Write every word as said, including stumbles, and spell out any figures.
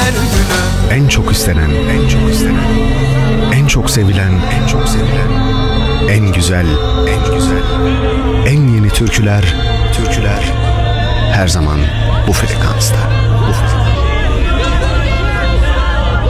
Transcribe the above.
her günü. En çok istenen, en çok istenen, en çok sevilen, en çok sevilen, en güzel, en güzel, en yeni türküler, türküler her zaman bu frekansta. Bu frekansta.